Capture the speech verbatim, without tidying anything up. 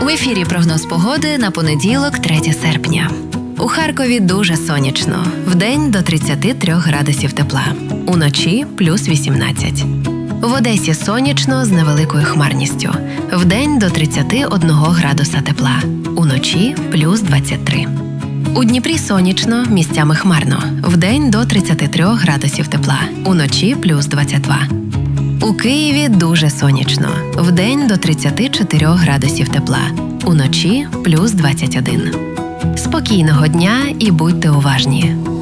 В ефірі прогноз погоди на понеділок, третє серпня. У Харкові дуже сонячно. Вдень до тридцяти трьох градусів тепла. Уночі – плюс вісімнадцять. В Одесі сонячно з невеликою хмарністю. Вдень до тридцяти одного градуса тепла. Уночі – плюс двадцять три. У Дніпрі сонячно, місцями хмарно. Вдень до тридцяти трьох градусів тепла. Уночі – плюс двадцять два. У Києві дуже сонячно. Вдень до тридцяти чотирьох градусів тепла. Уночі – плюс двадцять один. Спокійного дня і будьте уважні.